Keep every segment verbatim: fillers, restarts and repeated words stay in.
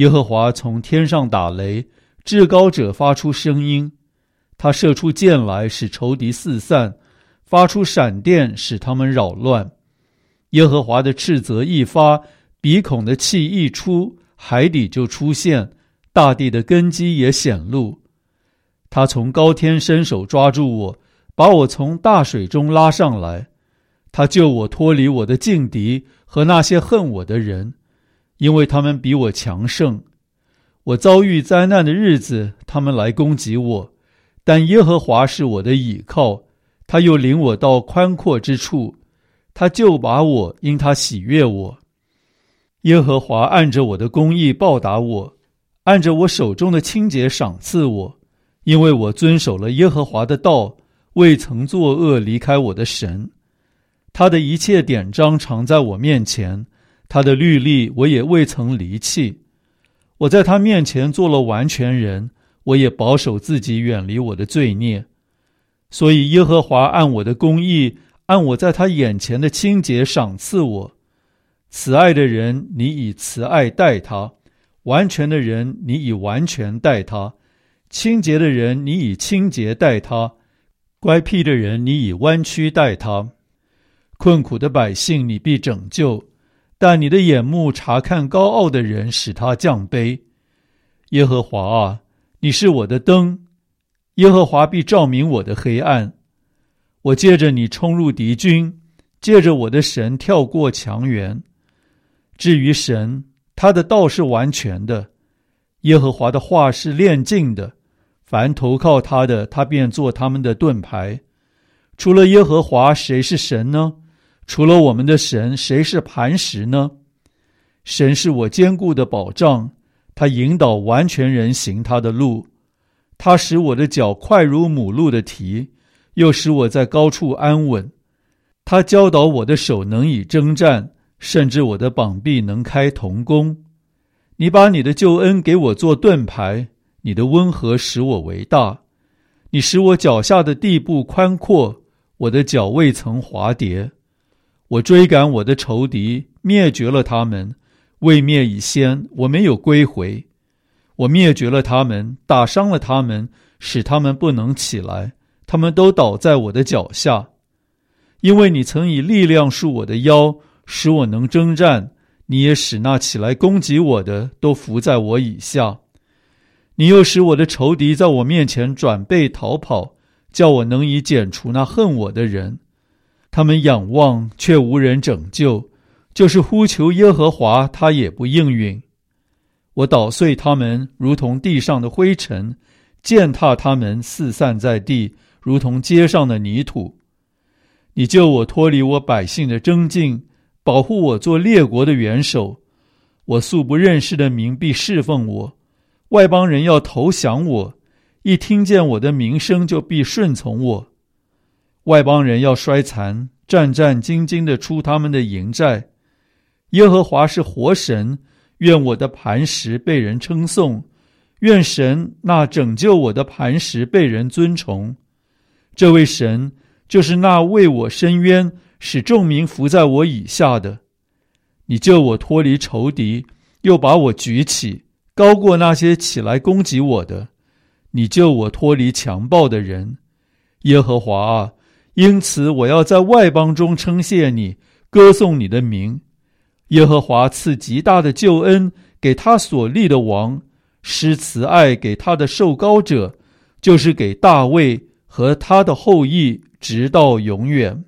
耶和华从天上打雷，至高者发出声音，他射出箭来，使仇敌四散，发出闪电，使他们扰乱。耶和华的斥责一发，鼻孔的气一出，海底就出现，大地的根基也显露。他从高天伸手抓住我，把我从大水中拉上来。他救我脱离我的劲敌和那些恨我的人，因为他们比我强盛。我遭遇灾难的日子，他们来攻击我，但耶和华是我的倚靠，他又领我到宽阔之处，他救拔我，因他喜悦我。耶和华按着我的公义报答我，按着我手中的清洁赏赐我，因为我遵守了耶和华的道，未曾作恶离开我的神。他的一切典章常在我面前，他的律例我也未曾离弃。我在他面前做了完全人，我也保守自己远离我的罪孽。所以耶和华按我的公义，按我在他眼前的清洁赏赐我。慈爱的人，你以慈爱待他；完全的人，你以完全待他；清洁的人，你以清洁待他；乖僻的人，你以弯曲待他。困苦的百姓你必拯救，但你的眼目察看高傲的人，使他降卑。耶和华啊，你是我的灯，耶和华必照明我的黑暗。我借着你冲入敌军，借着我的神跳过墙垣。至于神，他的道是完全的，耶和华的话是炼净的，凡投靠他的，他便做他们的盾牌。除了耶和华，谁是神呢？除了我们的神，谁是磐石呢？神是我坚固的保障，他引导完全人行他的路。他使我的脚快如母鹿的蹄，又使我在高处安稳。他教导我的手能以征战，甚至我的膀臂能开铜弓。你把你的救恩给我做盾牌，你的温和使我为大。你使我脚下的地步宽阔，我的脚未曾滑跌。我追赶我的仇敌，灭绝了他们，未灭以先，我没有归回。我灭绝了他们，打伤了他们，使他们不能起来，他们都倒在我的脚下。因为你曾以力量束我的腰，使我能征战，你也使那起来攻击我的都伏在我以下。你又使我的仇敌在我面前转背逃跑，叫我能以剪除那恨我的人。他们仰望，却无人拯救，就是呼求耶和华，他也不应允。我捣碎他们，如同地上的灰尘；践踏他们，四散在地，如同街上的泥土。你救我脱离我百姓的争竞，保护我做列国的元首。我素不认识的民必侍奉我，外邦人要投降我，一听见我的名声就必顺从我。外邦人要衰残，战战兢兢地出他们的营寨。耶和华是活神，愿我的磐石被人称颂，愿神那拯救我的磐石被人尊崇。这位神就是那为我伸冤，使众民伏在我以下的。你救我脱离仇敌，又把我举起，高过那些起来攻击我的。你救我脱离强暴的人。耶和华啊，因此我要在外邦中称谢你，歌颂你的名。耶和华赐极大的救恩给他所立的王，施慈爱给他的受膏者，就是给大卫和他的后裔，直到永远。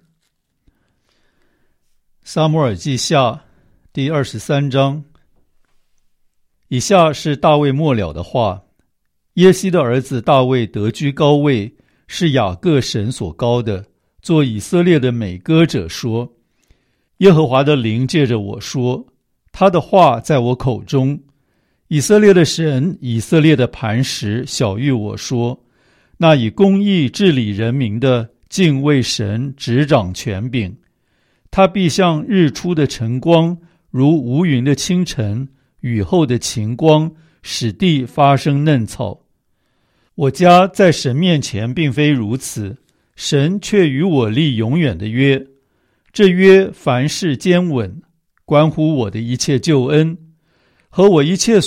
撒母耳记下第二十三章。以下是大卫末了的话：耶西的儿子大卫得居高位，是雅各神所膏的，做以色列的美歌者说：耶和华的灵借着我说，他的话在我口中。以色列的神，以色列的磐石晓谕我说，那以公义治理人民的，敬畏神，执掌权柄。他必像日出的晨光，如无云的清晨，雨后的晴光，使地发生嫩草。我家在神面前并非如此，神却与我立永远的约。这约凡事坚稳，关乎我的一切救恩和我一切所想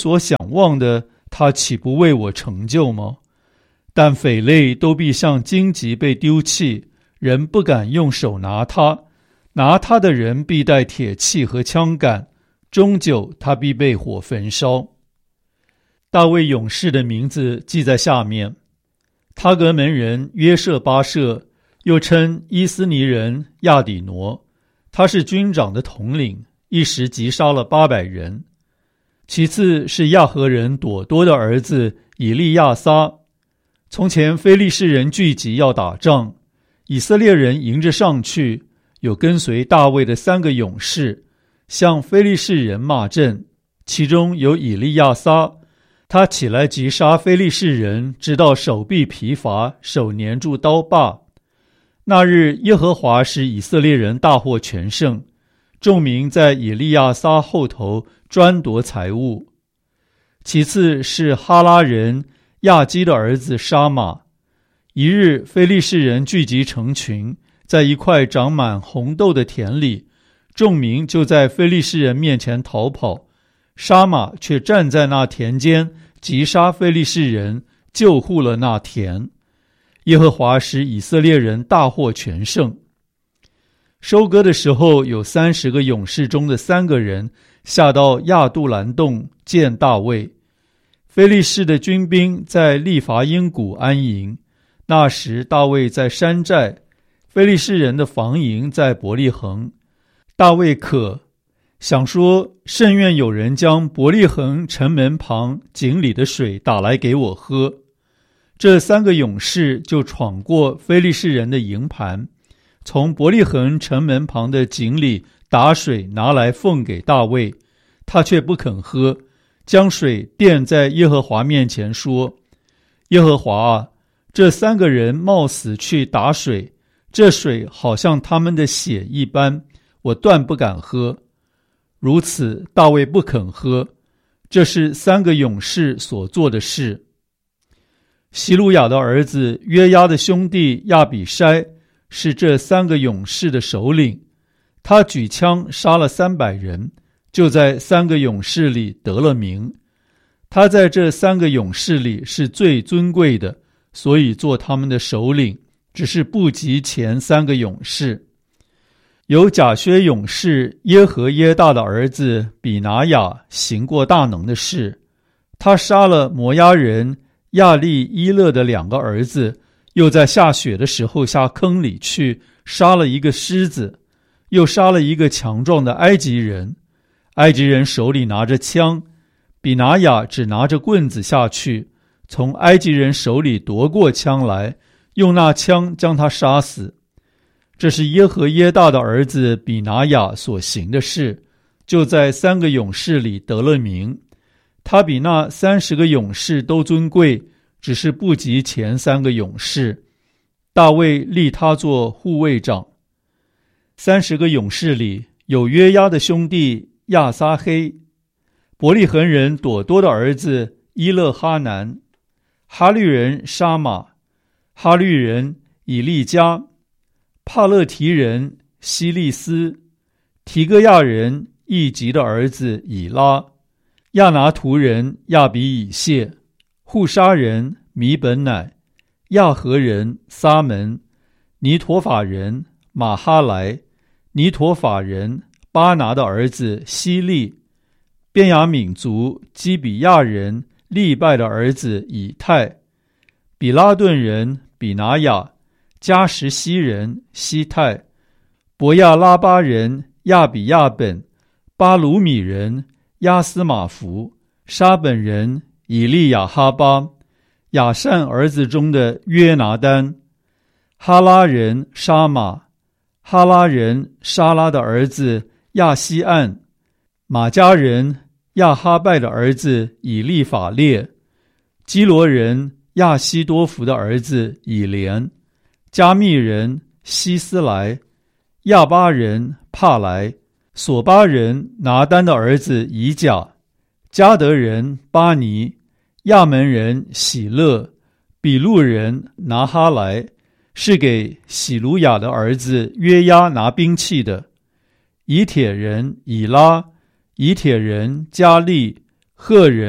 仰望的，他岂不为我成就吗？但匪类都必像荆棘被丢弃，人不敢用手拿他，拿他的人必带铁器和枪杆，终究他必被火焚烧。大卫勇士的名字记在下面：他革门人约舍巴舍，又称伊斯尼人亚底挪，他是军长的统领，一时击杀了八百人。其次是亚和人朵多的儿子以利亚撒。从前非利士人聚集要打仗，以色列人迎着上去，有跟随大卫的三个勇士向非利士人骂阵，其中有以利亚撒，他起来击杀非利士人，直到手臂疲乏，手粘住刀把。那日耶和华使以色列人大获全胜，众民在以利亚撒后头专夺财物。其次是哈拉人亚基的儿子沙马。一日非利士人聚集成群，在一块长满红豆的田里，众民就在非利士人面前逃跑，沙马却站在那田间击杀非利士人，救护了那田。耶和华使以色列人大获全胜。收割的时候，有三十个勇士中的三个人下到亚杜兰洞见大卫。非利士的军兵在利伐因谷安营，那时大卫在山寨，非利士人的防营在伯利恒。大卫渴，想说，甚愿有人将伯利恒城门旁井里的水打来给我喝。这三个勇士就闯过非利士人的营盘，从伯利恒城门旁的井里打水拿来奉给大卫，他却不肯喝，将水垫在耶和华面前说：耶和华啊，这三个人冒死去打水，这水好像他们的血一般，我断不敢喝。如此大卫不肯喝，这是三个勇士所做的事。希鲁雅的儿子约押的兄弟亚比筛是这三个勇士的首领，他举枪杀了三百人，就在三个勇士里得了名。他在这三个勇士里是最尊贵的，所以做他们的首领，只是不及前三个勇士。有甲薛勇士耶和耶大的儿子比拿雅行过大能的事，他杀了摩押人亚利伊勒的两个儿子，又在下雪的时候下坑里去杀了一个狮子，又杀了一个强壮的埃及人。埃及人手里拿着枪，比拿雅只拿着棍子下去，从埃及人手里夺过枪来，用那枪将他杀死。这是耶和耶大的儿子比拿雅所行的事，就在三个勇士里得了名。他比那三十个勇士都尊贵，只是不及前三个勇士。大卫立他做护卫长。三十个勇士里有约押的兄弟亚撒黑，伯利恒人朵多的儿子伊勒哈南，哈律人沙马，哈律人以利加，帕勒提人希利斯，提戈亚人易吉的儿子以拉，亚拿图人亚比以谢，户沙人米本乃，亚和人撒门，尼陀法人马哈莱，尼陀法人巴拿的儿子希利，便雅悯族基比亚人利拜的儿子以太，比拉顿人比拿雅，加什西人西泰，伯亚拉巴人亚比亚本，巴鲁米人亚斯马福，沙本人以利亚哈巴，亚善儿子中的约拿丹，哈拉人沙马，哈拉人沙拉的儿子亚西岸，马加人亚哈拜的儿子以利法列，基罗人亚西多福的儿子以连，加密人希斯莱，亚巴人帕莱，索巴人拿丹的儿子以甲，加德人巴尼，亚门人喜乐，比路人拿哈莱，是给喜鲁雅的儿子约押拿兵器的。以铁人以拉，以铁人加利，赫人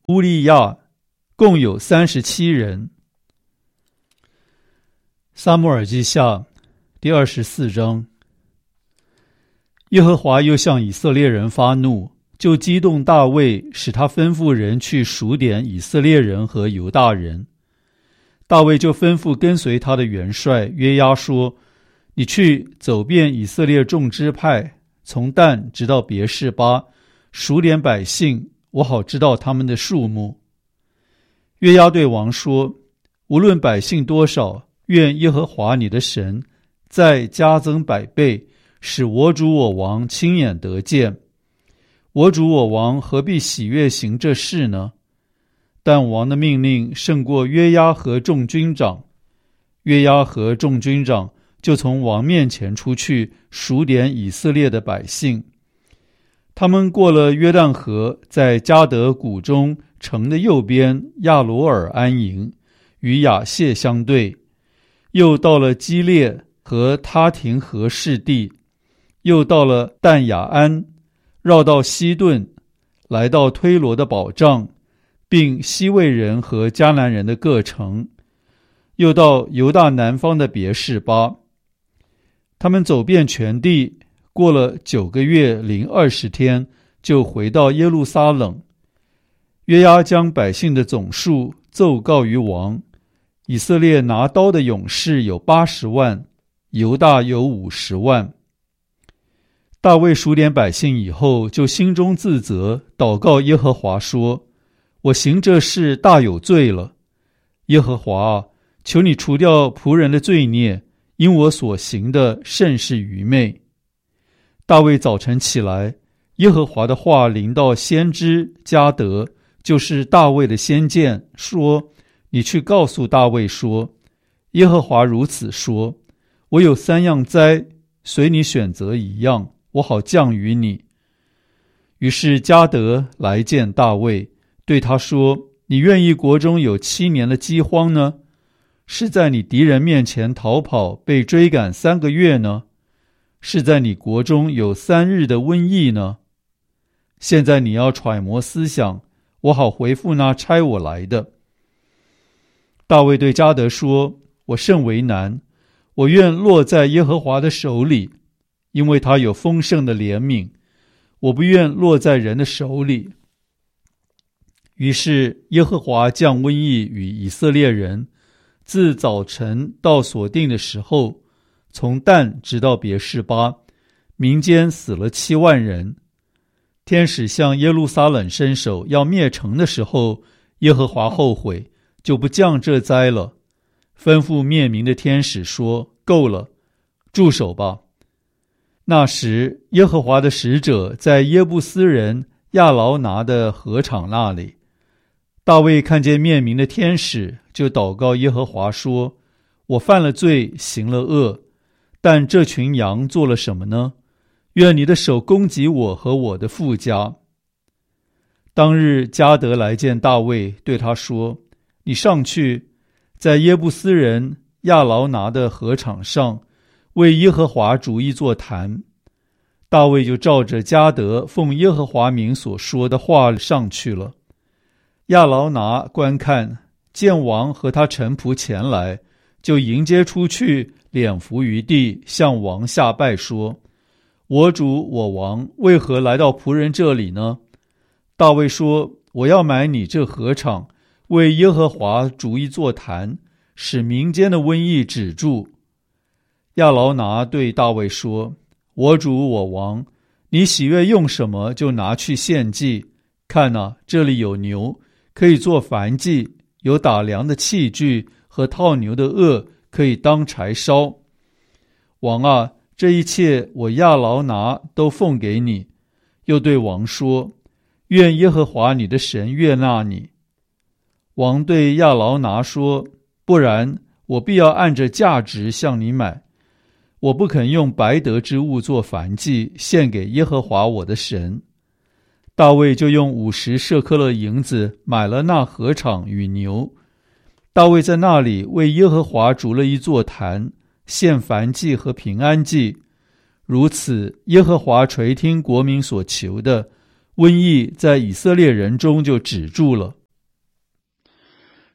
乌利亚，共有三十七人。撒母耳记下第二十四章。耶和华又向以色列人发怒，就激动大卫，使他吩咐人去数点以色列人和犹大人。大卫就吩咐跟随他的元帅约押说：你去走遍以色列众支派，从但直到别是巴，数点百姓，我好知道他们的数目。约押对王说：无论百姓多少，愿耶和华你的神再加增百倍，使我主我王亲眼得见。我主我王何必喜悦行这事呢？但王的命令胜过约押和众军长。约押和众军长就从王面前出去，数点以色列的百姓。他们过了约旦河，在迦得谷中城的右边亚罗尔安营，与亚谢相对。又到了基列和他廷和士地，又到了但雅安，绕到西顿，来到推罗的保障，并西魏人和迦南人的各城，又到犹大南方的别是巴。他们走遍全地，过了九个月零二十天，就回到耶路撒冷。约押将百姓的总数奏告于王。以色列拿刀的勇士有八十万，犹大有五十万。大卫数点百姓以后，就心中自责，祷告耶和华说：我行这事大有罪了。耶和华啊，求你除掉仆人的罪孽，因我所行的甚是愚昧。大卫早晨起来，耶和华的话临到先知迦得，就是大卫的先见，说：你去告诉大卫说，耶和华如此说，我有三样灾，随你选择一样，我好降于你。于是迦得来见大卫，对他说：你愿意国中有七年的饥荒呢？是在你敌人面前逃跑，被追赶三个月呢？是在你国中有三日的瘟疫呢？现在你要揣摩思想，我好回复那差我来的。大卫对迦得说：我甚为难，我愿落在耶和华的手里，因为他有丰盛的怜悯，我不愿落在人的手里。于是耶和华降瘟疫与以色列人，自早晨到所定的时候，从但直到别是巴，民间死了七万人。天使向耶路撒冷伸手要灭城的时候，耶和华后悔，就不降这灾了，吩咐灭民的天使说：够了，住手吧。那时耶和华的使者在耶布斯人亚劳拿的禾场那里，大卫看见灭民的天使，就祷告耶和华说：我犯了罪，行了恶，但这群羊做了什么呢？愿你的手攻击我和我的父家。当日迦得来见大卫，对他说：你上去，在耶布斯人亚劳拿的禾场上，为耶和华筑一座坛。大卫就照着迦得奉耶和华名所说的话上去了。亚劳拿观看，见王和他臣仆前来，就迎接出去，脸伏于地，向王下拜说：我主我王为何来到仆人这里呢？大卫说：我要买你这禾场，为耶和华筑一座坛，使民间的瘟疫止住。亚劳拿对大卫说：我主我王，你喜悦用什么就拿去献祭。看哪，这里有牛，可以做燔祭；有打粮的器具和套牛的轭，可以当柴烧。王啊，这一切我亚劳拿都奉给你。又对王说：愿耶和华你的神悦纳你。王对亚劳拿说：不然，我必要按着价值向你买。我不肯用白得之物做燔祭，献给耶和华我的神。大卫就用五十舍客勒银子买了那禾场与牛。大卫在那里为耶和华筑了一座坛，献燔祭和平安祭。如此，耶和华垂听国民所求的，瘟疫在以色列人中就止住了。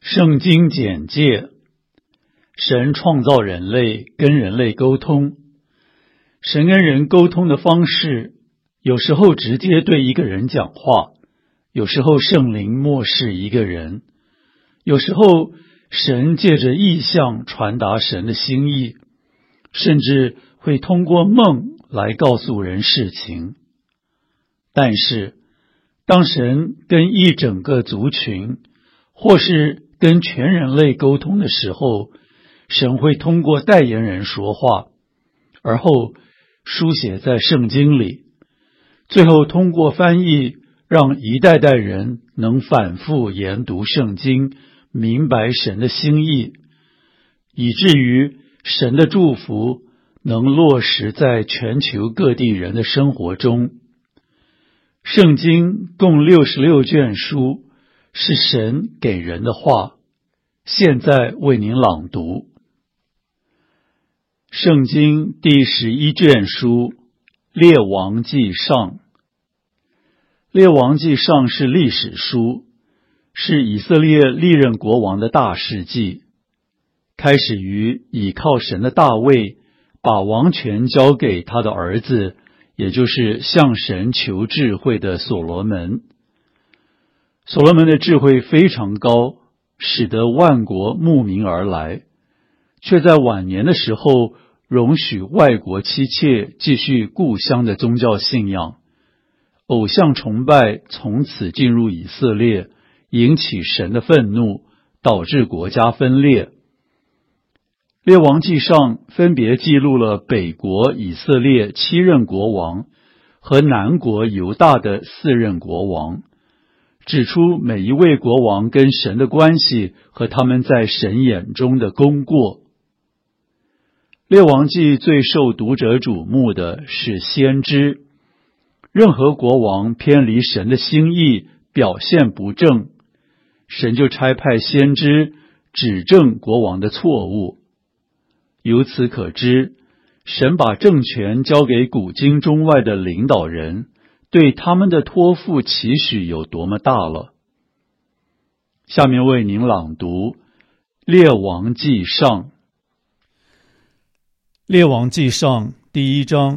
圣经简介：神创造人类，跟人类沟通。神跟人沟通的方式，有时候直接对一个人讲话，有时候圣灵默示一个人，有时候神借着异象传达神的心意，甚至会通过梦来告诉人事情。但是，当神跟一整个族群，或是跟全人类沟通的时候，神会通过代言人说话，而后书写在圣经里，最后通过翻译，让一代代人能反复研读圣经，明白神的心意，以至于神的祝福能落实在全球各地人的生活中。圣经共六十六卷书，是神给人的话，现在为您朗读。圣经第十一卷书，列王纪上。列王纪上是历史书，是以色列历任国王的大事记，开始于倚靠神的大卫，把王权交给他的儿子，也就是向神求智慧的所罗门。所罗门的智慧非常高，使得万国慕名而来，却在晚年的时候容许外国妻妾继续故乡的宗教信仰，偶像崇拜从此进入以色列，引起神的愤怒，导致国家分裂。列王纪上分别记录了北国以色列七任国王和南国犹大的四任国王，指出每一位国王跟神的关系和他们在神眼中的功过。列王纪最受读者瞩目的是先知，任何国王偏离神的心意，表现不正，神就差派先知指正国王的错误。由此可知，神把政权交给古今中外的领导人，对他们的托付期许有多么大了。下面为您朗读列王纪上。列王纪上第一章。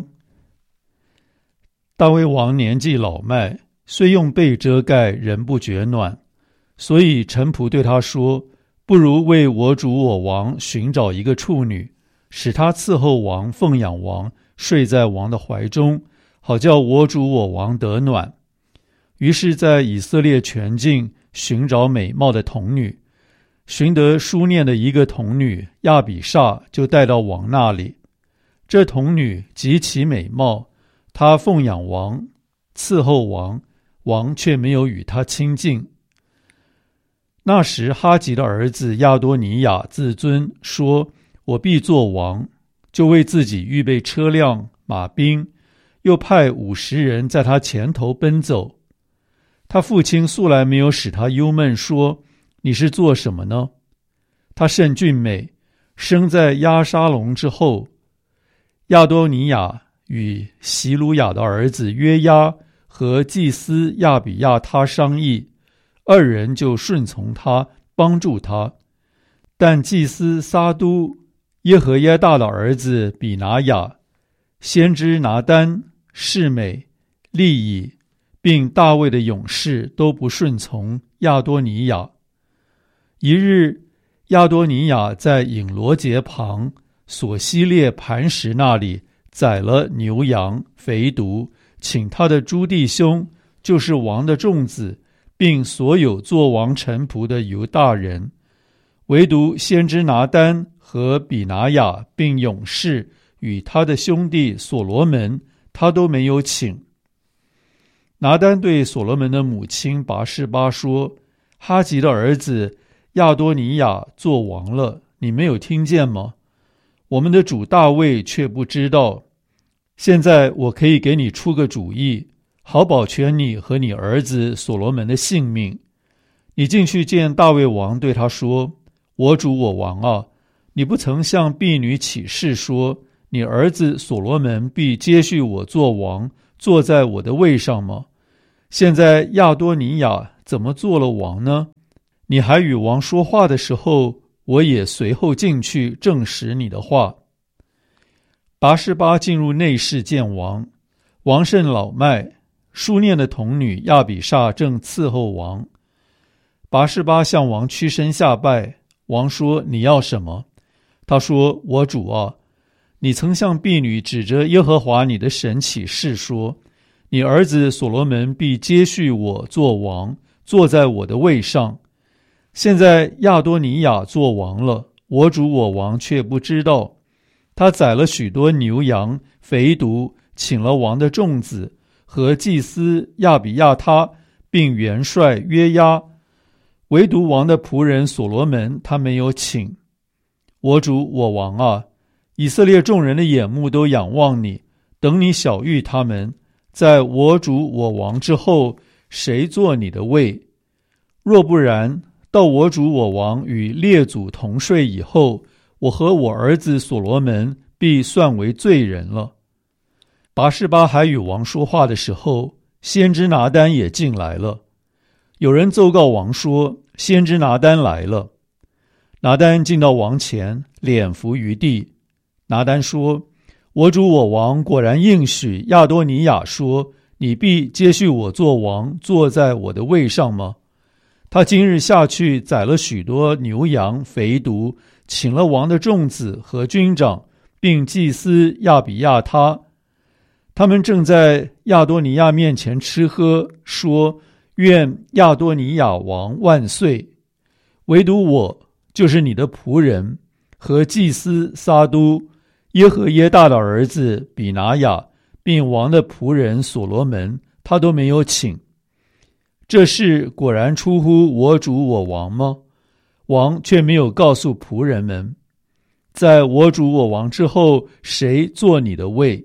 大卫王年纪老迈，虽用被遮盖，仍不觉暖，所以臣仆对他说，不如为我主我王寻找一个处女，使他伺候王，奉养王，睡在王的怀中，好叫我主我王得暖。于是在以色列全境寻找美貌的童女，寻得书念的一个童女亚比煞，就带到王那里。这童女极其美貌，她奉养王，伺候王，王却没有与她亲近。那时哈吉的儿子亚多尼亚自尊，说，我必做王，就为自己预备车辆马兵，又派五十人在他前头奔走。他父亲素来没有使他忧闷，说，你是做什么呢？他甚俊美，生在押沙龙之后。亚多尼亚与席鲁雅的儿子约押和祭司亚比亚他商议，二人就顺从他，帮助他。但祭司撒都、耶和耶大的儿子比拿雅、先知拿单、示美、利以，并大卫的勇士都不顺从亚多尼亚。一日，亚多尼亚在隐罗节旁索西列磐石那里宰了牛羊肥犊，请他的诸弟兄，就是王的众子，并所有做王臣仆的犹大人，唯独先知拿单和比拿雅并勇士与他的兄弟所罗门，他都没有请。拿单对所罗门的母亲拔示巴说，哈吉的儿子亚多尼亚做王了，你没有听见吗？我们的主大卫却不知道。现在我可以给你出个主意，好保全你和你儿子所罗门的性命。你进去见大卫王，对他说，我主我王啊，你不曾向婢女起誓说，你儿子所罗门必接续我做王，坐在我的位上吗？现在亚多尼亚怎么做了王呢？ 你还与王说话的时候，我也随后进去证实你的话。”拔示巴进入内室见王，王甚老迈，书念的童女亚比煞正伺候王。拔示巴向王屈身下拜，王说：“你要什么？”他说：“我主啊，你曾向婢女指着耶和华你的神起誓说，你儿子所罗门必接续我做王，坐在我的位上。现在亚多尼雅做王了，我主我王却不知道。他宰了许多牛羊肥犊，请了王的众子和祭司亚比亚他，并元帅约押，唯独王的仆人所罗门他没有请。我主我王啊，以色列众人的眼目都仰望你，等你晓谕他们，在我主我王之后，谁做你的位？若不然，到我主我王与列祖同睡以后，我和我儿子所罗门必算为罪人了。”拔示巴还与王说话的时候，先知拿单也进来了。有人奏告王说，先知拿单来了。拿单进到王前，脸伏于地。拿单说：“我主我王果然应许亚多尼雅说，你必接续我做王，坐在我的位上吗？他今日下去宰了许多牛羊肥犊，请了王的众子和军长，并祭司亚比亚他。他们正在亚多尼亚面前吃喝，说：愿亚多尼亚王万岁！唯独我，就是你的仆人和祭司撒都、耶和耶大的儿子比拿雅，并王的仆人所罗门，他都没有请。这事果然出乎我主我王吗？王却没有告诉仆人们，在我主我王之后，谁做你的位？”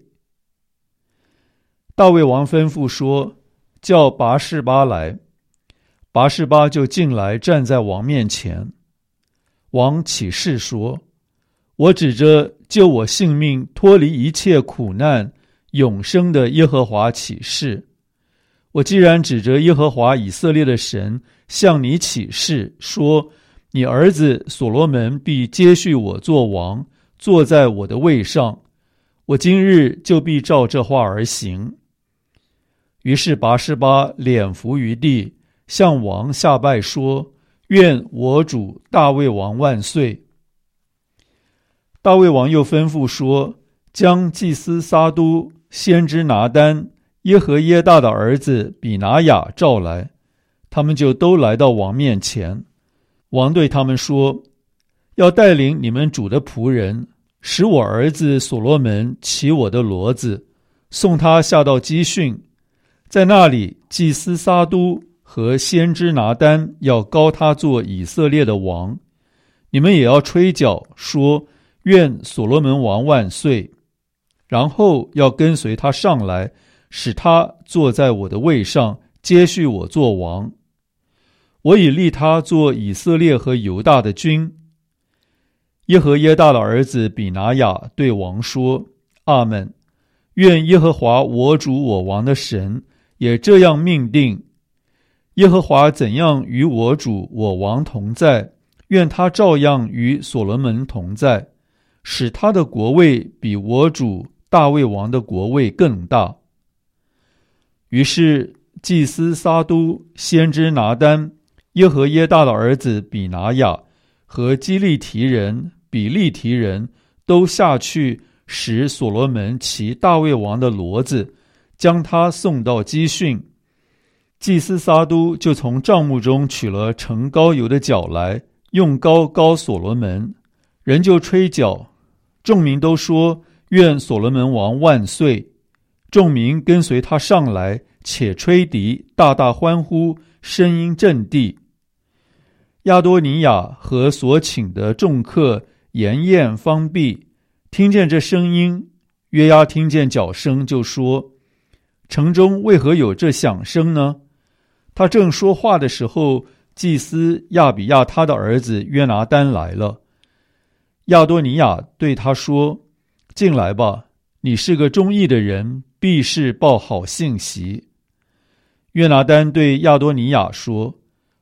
大卫王吩咐说：“叫拔示巴来。”拔示巴就进来，站在王面前。王起誓说：“我指着救我性命、脱离一切苦难、永生的耶和华起誓。我既然指着耶和华以色列的神向你起誓，说你儿子所罗门必接续我做王，坐在我的位上，我今日就必照这话而行。”于是拔示巴脸伏于地，向王下拜说：“愿我主大卫王万岁！”大卫王又吩咐说，将祭司撒都、先知拿单、耶和耶大的儿子比拿雅召来，他们就都来到王面前。王对他们说：“要带领你们主的仆人，使我儿子所罗门骑我的骡子，送他下到基训。在那里，祭司撒都和先知拿单要膏他做以色列的王。你们也要吹角，说：愿所罗门王万岁！然后要跟随他上来，使他坐在我的位上，接续我做王。我已立他做以色列和犹大的君。”耶和耶大的儿子比拿雅对王说：“阿们！愿耶和华我主我王的神也这样命定。耶和华怎样与我主我王同在，愿他照样与所罗门同在，使他的国位比我主大卫王的国位更大。”于是祭司撒都、先知拿单、耶和耶大的儿子比拿雅和基利提人、比利提人都下去，使所罗门骑大卫王的骡子，将他送到基训。祭司撒都就从帐幕中取了盛膏油的角来，用膏膏所罗门，人就吹角，众民都说：愿所罗门王万岁！众民跟随他上来，且吹笛，大大欢呼，声音震地。亚多尼雅和所请的众客筵宴方毕，听见这声音，约押听见角声，就说：城中为何有这响声呢？他正说话的时候，祭司亚比亚他的儿子约拿单来了。亚多尼雅对他说：进来吧，你是个忠义的人，必是报好信息。约拿单对亚多尼雅说：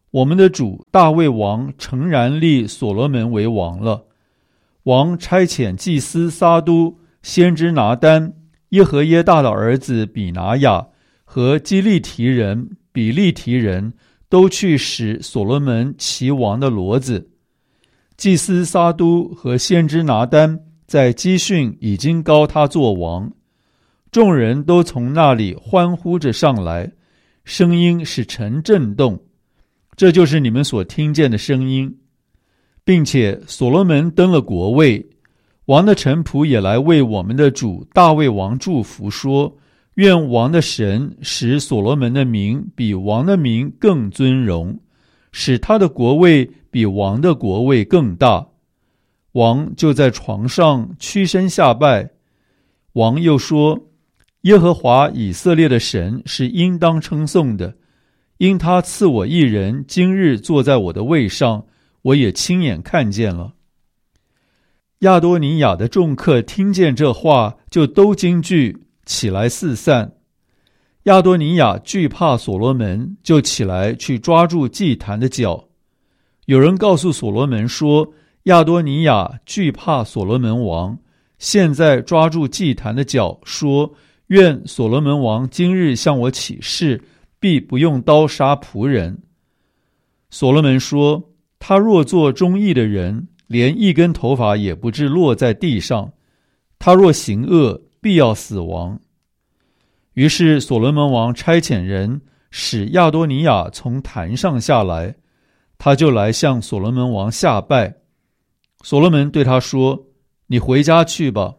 我们的主大卫王诚然立所罗门为王了。王差遣祭司撒都、先知拿单、耶和耶大的儿子比拿雅和基利提人、比利提人都去使所罗门骑王的骡子。祭司撒都和先知拿单在基训已经膏他做王，众人都从那里欢呼着上来，声音使城震动，这就是你们所听见的声音。并且所罗门登了国位，王的臣仆也来为我们的主大卫王祝福，说：愿王的神使所罗门的名比王的名更尊荣，使他的国位比王的国位更大。王就在床上屈身下拜。王又说：耶和华以色列的神是应当称颂的，因他赐我一人今日坐在我的位上，我也亲眼看见了。亚多尼雅的众客听见这话，就都惊惧，起来四散。亚多尼雅惧怕所罗门，就起来去抓住祭坛的脚。有人告诉所罗门说，亚多尼雅惧怕所罗门王，现在抓住祭坛的脚，说：愿所罗门王今日向我起誓，必不用刀杀仆人。所罗门说：他若做忠义的人，连一根头发也不致落在地上；他若行恶，必要死亡。于是所罗门王差遣人使亚多尼雅从坛上下来，他就来向所罗门王下拜。所罗门对他说：你回家去吧。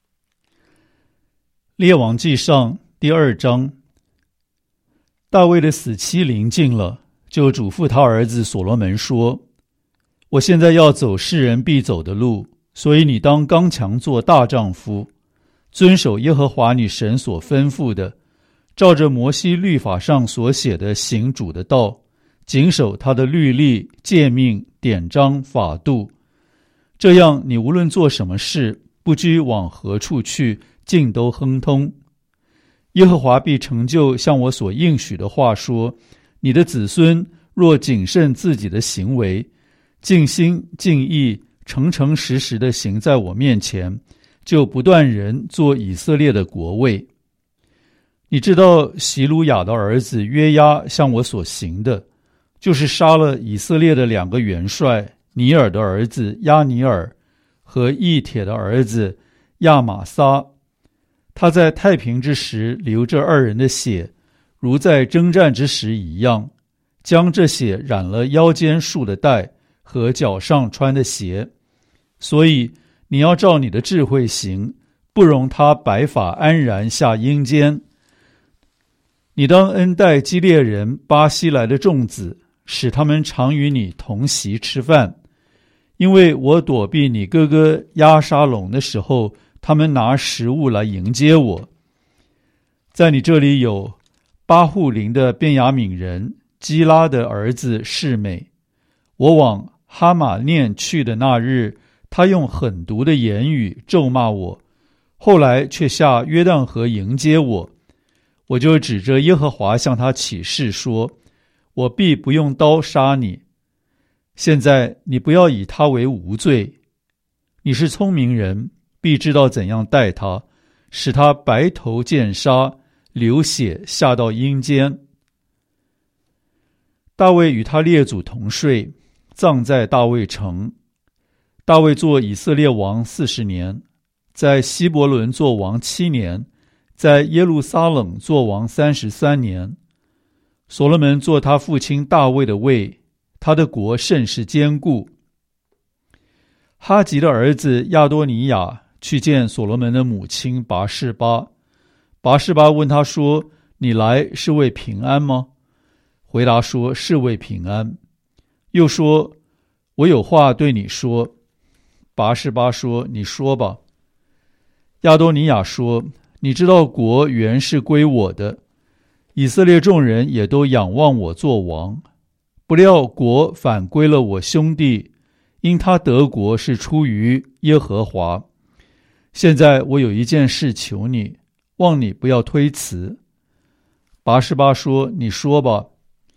列王纪上第二章。大卫的死期临近了，就嘱咐他儿子所罗门说：我现在要走世人必走的路，所以你当刚强做大丈夫，遵守耶和华你神所吩咐的，照着摩西律法上所写的行主的道，谨守他的律例、诫命、典章、法度。这样你无论做什么事，不拘往何处去，尽都亨通。耶和华必成就像我所应许的话，说：你的子孙若谨慎自己的行为，尽心尽意诚诚实实的行在我面前，就不断人做以色列的国位。你知道席鲁雅的儿子约押向我所行的，就是杀了以色列的两个元帅，尼尔的儿子亚尼尔和义铁的儿子亚玛撒。他在太平之时流这二人的血，如在征战之时一样，将这血染了腰间束的带和脚上穿的鞋。所以你要照你的智慧行，不容他白发安然下阴间。你当恩待基列人巴西来的众子，使他们常与你同席吃饭，因为我躲避你哥哥押沙龙的时候，他们拿食物来迎接我。在你这里有巴户林的便雅悯人基拉的儿子示每。我往哈马念去的那日，他用狠毒的言语咒骂我，后来却下约旦河迎接我。我就指着耶和华向他起誓说，我必不用刀杀你。现在你不要以他为无罪，你是聪明人，必知道怎样待他，使他白头见杀，流血下到阴间。大卫与他列祖同睡，葬在大卫城。大卫做以色列王四十年，在希伯伦做王七年，在耶路撒冷做王三十三年。所罗门做他父亲大卫的位，他的国甚是坚固。哈吉的儿子亚多尼雅去见所罗门的母亲拔示巴。拔示巴问他说：你来是为平安吗？回答说：是为平安。又说：我有话对你说。拔示巴说：你说吧。亚多尼雅说：你知道国原是归我的，以色列众人也都仰望我做王，不料国反归了我兄弟，因他得国是出于耶和华。现在我有一件事求你，望你不要推辞。拔示巴说：你说吧。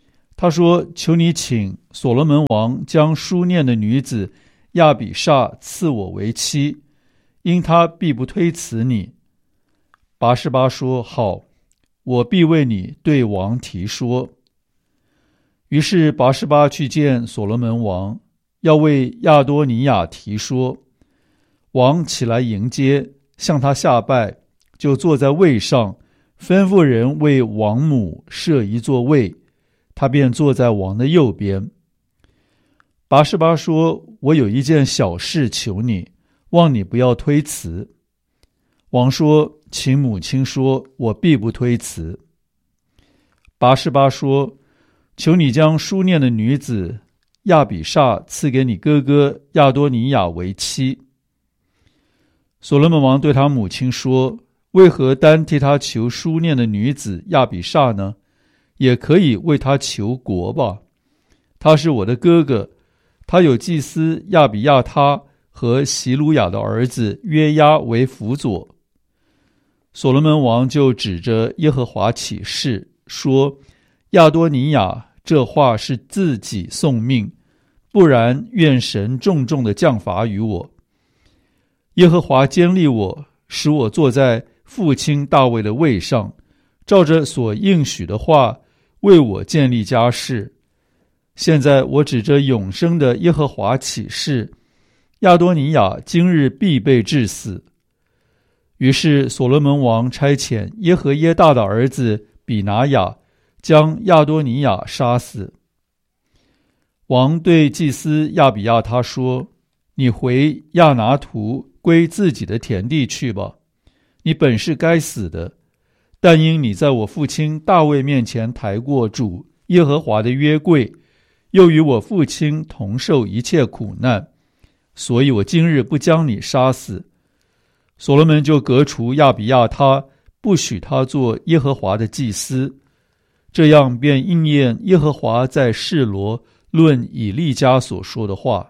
他说：求你请所罗门王将书念的女子亚比煞赐我为妻，因他必不推辞你。拔示巴说：好，我必为你对王提说。于是拔示巴去见所罗门王，要为亚多尼亚提说。王起来迎接，向他下拜，就坐在位上，吩咐人为王母设一座位，他便坐在王的右边。拔示巴说：我有一件小事求你，望你不要推辞。王说：请母亲说，我必不推辞。拔示巴说：求你将书念的女子亚比煞赐给你哥哥亚多尼亚为妻。所罗门王对他母亲说：为何单替他求书念的女子亚比煞呢？也可以为他求国吧。他是我的哥哥，他有祭司亚比亚他和席鲁雅的儿子约押为辅佐。所罗门王就指着耶和华起誓说：亚多尼亚这话是自己送命，不然愿神重重的降罚于我。耶和华坚立我，使我坐在父亲大卫的位上，照着所应许的话为我建立家室。现在我指着永生的耶和华起誓，亚多尼亚今日必被治死。于是所罗门王差遣耶和耶大的儿子比拿雅将亚多尼亚杀死。王对祭司亚比亚他说：你回亚拿图归自己的田地去吧，你本是该死的，但因你在我父亲大卫面前抬过主耶和华的约柜，又与我父亲同受一切苦难，所以我今日不将你杀死。所罗门就革除亚比亚他，不许他做耶和华的祭司，这样便应验耶和华在示罗论以利家所说的话。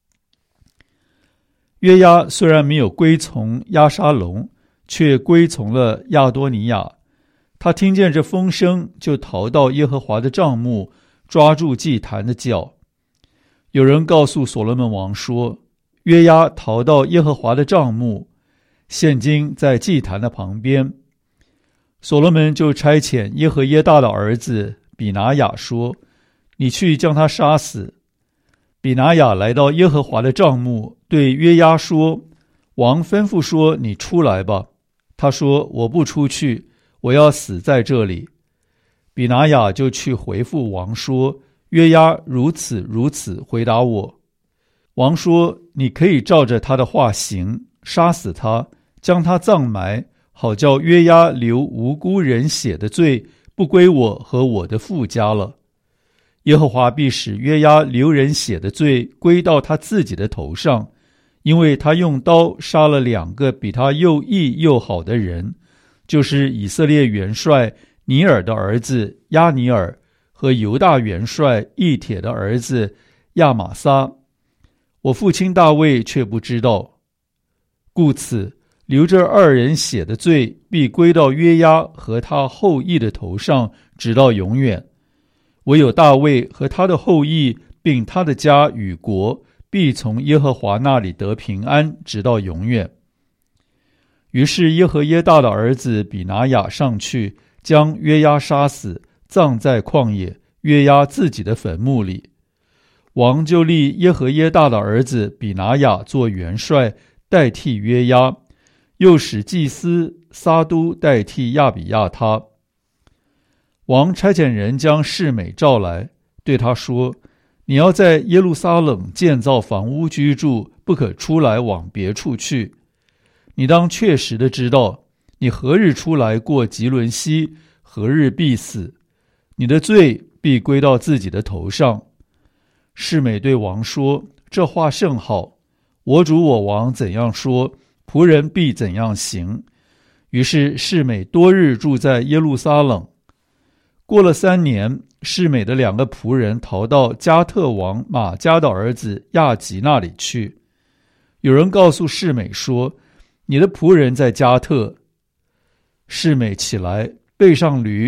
约押虽然没有归从押沙龙，却归从了亚多尼亚。他听见这风声，就逃到耶和华的帐幕，抓住祭坛的脚。有人告诉所罗门王说：约押逃到耶和华的帐幕，现今在祭坛的旁边。所罗门就差遣耶和耶大的儿子比拿雅说：你去将他杀死。比拿雅来到耶和华的帐幕，对约押说：王吩咐说，你出来吧。他说：我不出去，我要死在这里。比拿雅就去回复王说：约押如此如此回答我。王说：你可以照着他的话行，杀死他，将他葬埋，好叫约押流无辜人血的罪不归我和我的父家了。耶和华必使约押流人血的罪归到他自己的头上，因为他用刀杀了两个比他又义又好的人，就是以色列元帅尼尔的儿子亚尼尔和犹大元帅以铁的儿子亚玛撒。我父亲大卫却不知道，故此流着二人血的罪必归到约押和他后裔的头上，直到永远。唯有大卫和他的后裔并他的家与国必从耶和华那里得平安，直到永远。于是耶和耶大的儿子比拿雅上去，将约押杀死，葬在旷野约押自己的坟墓里。王就立耶和耶大的儿子比拿雅做元帅，代替约押，又使祭司撒都代替亚比亚他。王差遣人将示每召来，对他说：你要在耶路撒冷建造房屋居住，不可出来往别处去。你当确实的知道，你何日出来过吉伦西，何日必死，你的罪必归到自己的头上。示每对王说：这话甚好，我主我王怎样说，仆人必怎样行。于是示每多日住在耶路撒冷。过了三年，示每的两个仆人逃到加特王马加的儿子亚吉那里去。有人告诉示每说：你的仆人在加特。示每起来，背上驴，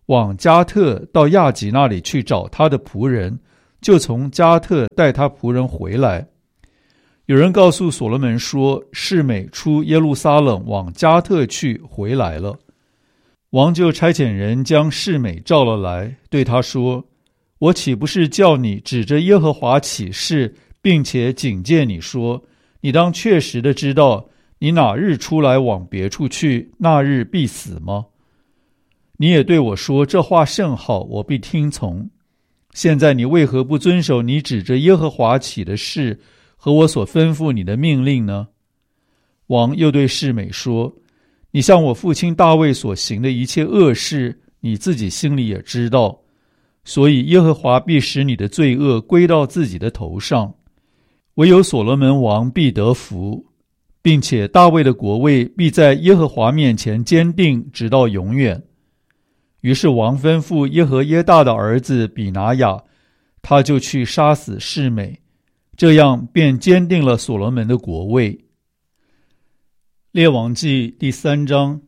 往加特到亚吉那里去找他的仆人，就从加特带他仆人回来。有人告诉所罗门说，示每出耶路撒冷往加特去回来了。王就差遣人将示每召了来，对他说，我岂不是叫你指着耶和华起誓，并且警戒你说，你当确实的知道，你哪日出来往别处去，那日必死吗？你也对我说，这话甚好，我必听从。现在你为何不遵守你指着耶和华起的誓和我所吩咐你的命令呢？王又对示每说，你向我父亲大卫所行的一切恶事，你自己心里也知道，所以耶和华必使你的罪恶归到自己的头上，唯有所罗门王必得福，并且大卫的国位必在耶和华面前坚定，直到永远。于是王吩咐耶和耶大的儿子比拿雅，他就去杀死示每，这样便坚定了所罗门的国位。列王记第三章。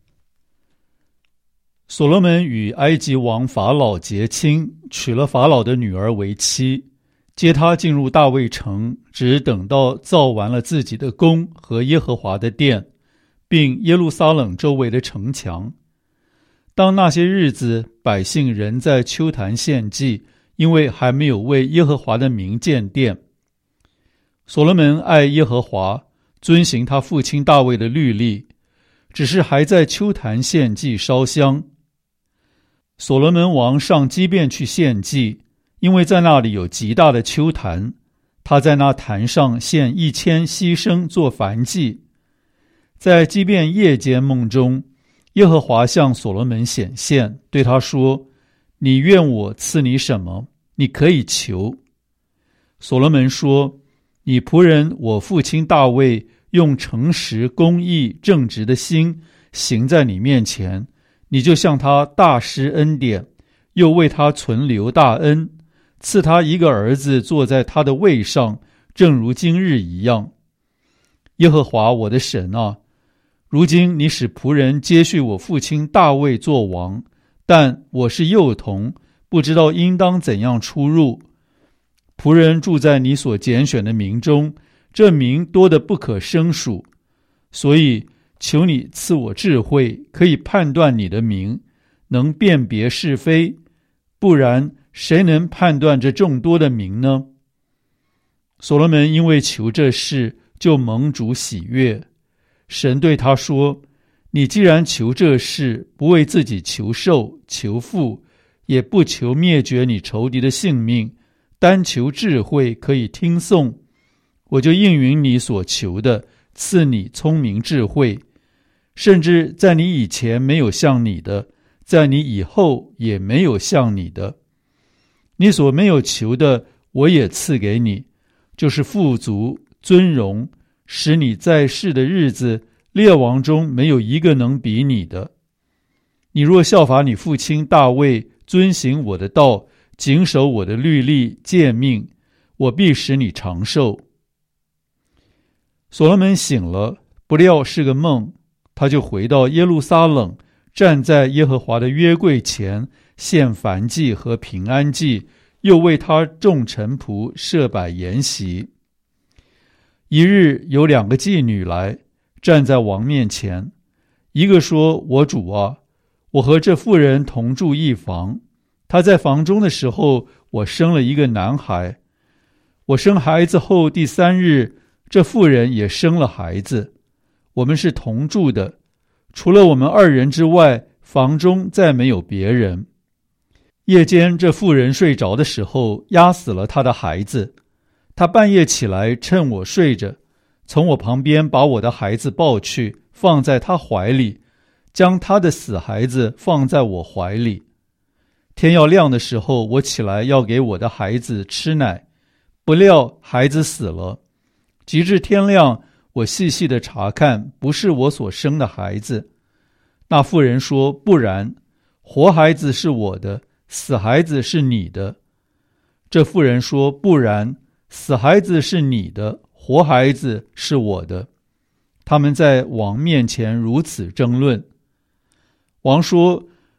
所罗门与埃及王法老结亲，娶了法老的女儿为妻，接他进入大卫城，只等到造完了自己的宫和耶和华的殿，并耶路撒冷周围的城墙。当那些日子，百姓仍在丘坛献祭，因为还没有为耶和华的名建殿。所罗门爱耶和华，遵行他父亲大卫的律例，只是还在丘坛献祭烧香。所罗门王上基遍去献祭，因为在那里有极大的丘坛，他在那坛上献一千牺牲做燔祭。在基遍夜间梦中，耶和华向所罗门显现，对他说，你愿我赐你什么？你可以求。所罗门说，你仆人我父亲大卫用诚实公义正直的心行在你面前，你就向他大施恩典，又为他存留大恩，赐他一个儿子坐在他的位上，正如今日一样。耶和华我的神啊，如今你使仆人接续我父亲大卫做王，但我是幼童，不知道应当怎样出入。仆人住在你所拣选的民中，这民多得不可胜数，所以求你赐我智慧，可以判断你的名，能辨别是非，不然谁能判断这众多的名呢？所罗门因为求这事，就蒙主喜悦。神对他说，你既然求这事，不为自己求寿求富，也不求灭绝你仇敌的性命，单求智慧可以听颂，我就应允你所求的，赐你聪明智慧，甚至在你以前没有像你的，在你以后也没有像你的。你所没有求的，我也赐给你，就是富足尊荣，使你在世的日子，列王中没有一个能比你的。你若效法你父亲大卫，遵行我的道，谨守我的律例诫命，我必使你长寿。所罗门醒了，不料是个梦，他就回到耶路撒冷，站在耶和华的约柜前，献燔祭和平安祭，又为他众臣仆设摆筵席。一日有两个妓女来，站在王面前，一个说，我主啊，我和这妇人同住一房，她在房中的时候，我生了一个男孩。我生孩子后第三日，这妇人也生了孩子，我们是同住的，除了我们二人之外，房中再没有别人。夜间这妇人睡着的时候，压死了她的孩子。她半夜起来，趁我睡着，从我旁边把我的孩子抱去，放在她怀里，将她的死孩子放在我怀里。天要亮的时候，我起来要给我的孩子吃奶，不料孩子死了。及至天亮，我细细的查看，不是我所生的孩子。那妇人说，不然，活孩子是我的，死孩子是你的。这妇人说，不然，死孩子是你的，活孩子是我的。他们在王面前如此争论。王说，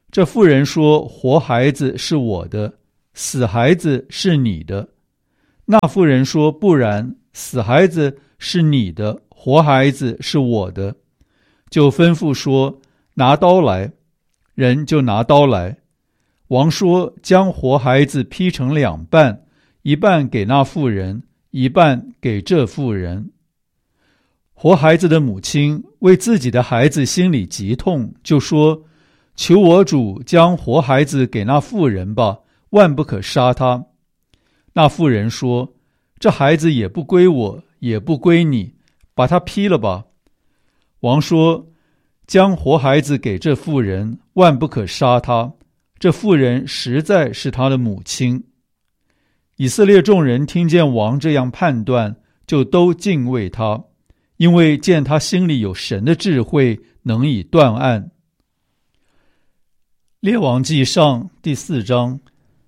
这妇人说，活孩子是我的，死孩子是你的。那妇人说，不然，死孩子是你的，活孩子是我的。就吩咐说，拿刀来。人就拿刀来。王说，将活孩子劈成两半，一半给那妇人，一半给这妇人。活孩子的母亲为自己的孩子心里极痛，就说，求我主将活孩子给那妇人吧，万不可杀他。那妇人说，这孩子也不归我，也不归你，把他劈了吧。王说，将活孩子给这妇人，万不可杀他，这妇人实在是他的母亲。以色列众人听见王这样判断，就都敬畏他，因为见他心里有神的智慧，能以断案。列王纪上第四章。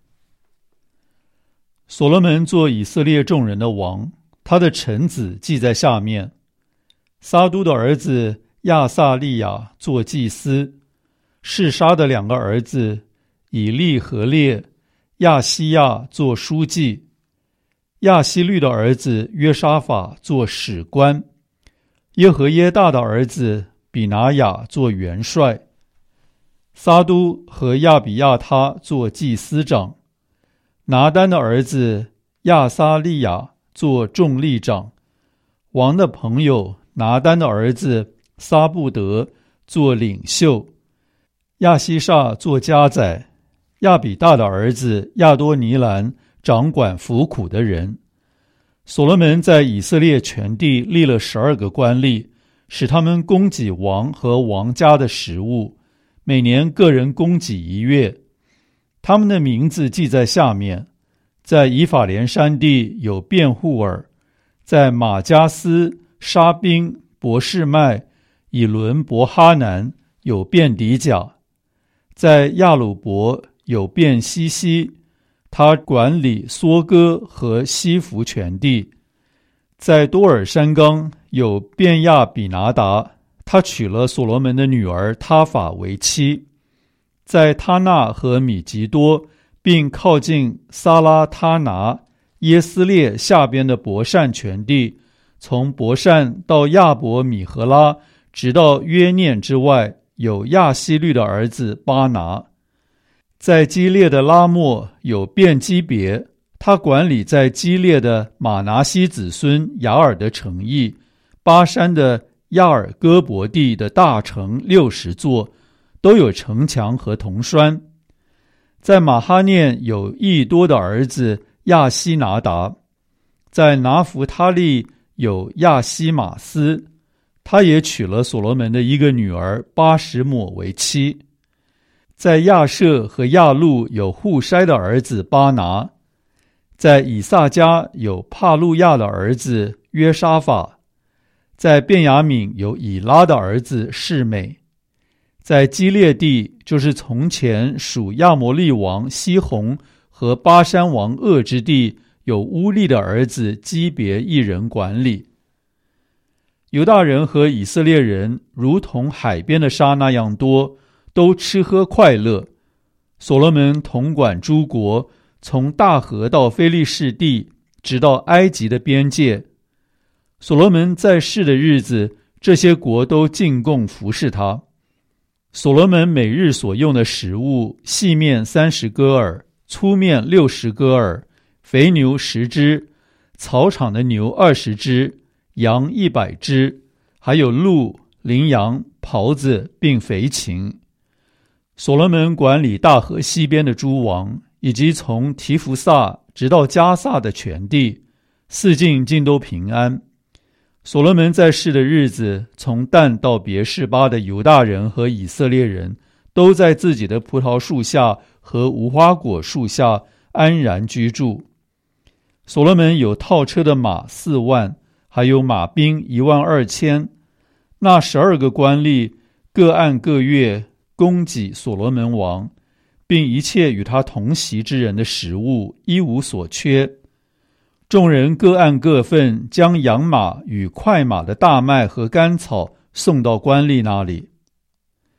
所罗门做以色列众人的王，他的臣子记在下面。撒都的儿子亚撒利雅做祭司，示沙的两个儿子以利和列、亚西亚做书记，亚希律的儿子约沙法做史官，耶和耶大的儿子比拿雅做元帅，撒都和亚比亚他做祭司长，拿单的儿子亚撒利雅做众吏长，王的朋友拿单的儿子撒布德做领袖，亚西煞做家宰，亚比大的儿子亚多尼兰掌管服苦的人。所罗门在以色列全地立了十二个官吏，使他们供给王和王家的食物，每年个人供给一月。他们的名字记在下面：在以法莲山地有辩护尔，在马加斯、沙宾、伯示麦、以伦伯哈南有辩底甲，在亚鲁伯有辩西西，他管理梭哥和西弗全地。在多尔山冈有便亚比拿达，他娶了所罗门的女儿他法为妻。在他纳和米吉多，并靠近撒拉他拿、耶斯列下边的伯善全地，从伯善到亚伯米和拉，直到约念之外，有亚希律的儿子巴拿。在基列的拉末有便基别，他管理在基列的马拿西子孙雅尔的城邑，巴山的亚尔戈伯地的大城六十座，都有城墙和铜栓。在马哈念有益多的儿子亚西拿达，在拿弗他利有亚西马斯，他也娶了所罗门的一个女儿巴什抹为妻。在亚舍和亚路有户筛的儿子巴拿，在以萨迦有帕路亚的儿子约沙法，在便雅悯有以拉的儿子示美，在基列地，就是从前属亚摩利王西宏和巴山王噩之地，有乌利的儿子基别一人管理。犹大人和以色列人如同海边的沙那样多，都吃喝快乐。所罗门统管诸国，从大河到非利士地，直到埃及的边界。所罗门在世的日子，这些国都进贡服侍他。所罗门每日所用的食物，细面三十戈尔，粗面六十戈尔，肥牛十只，草场的牛二十只，羊一百只，还有鹿、羚羊、狍子，并肥禽。所罗门管理大河西边的诸王，以及从提弗萨直到加萨的全地，四境尽都平安。所罗门在世的日子，从但到别是巴的犹大人和以色列人，都在自己的葡萄树下和无花果树下安然居住。所罗门有套车的马四万，还有马兵一万二千。那十二个官吏各按各月供给所罗门王，并一切与他同席之人的食物，一无所缺。众人各按各份，将养马与快马的大麦和甘草送到官吏那里。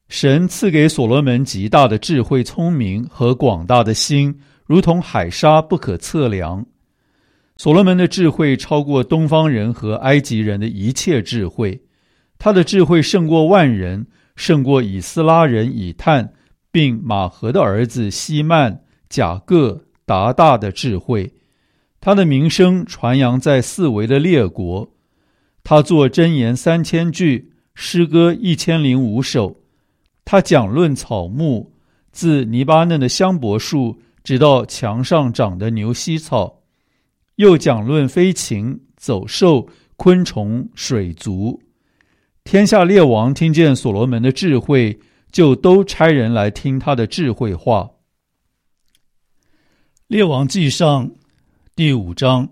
神赐给所罗门极大的智慧、聪明和广大的心，如同海沙不可测量。所罗门的智慧超过东方人和埃及人的一切智慧，他的智慧胜过万人，胜过以斯拉人以探，并马和的儿子希曼、甲各、达大的智慧。他的名声传扬在四围的列国。他作箴言三千句，诗歌一千零五首。他讲论草木，自黎巴嫩的香柏树直到墙上长的牛膝草，又讲论飞禽、走兽、昆虫、水族。天下列王听见所罗门的智慧，就都差人来听他的智慧话。列王纪上第五章。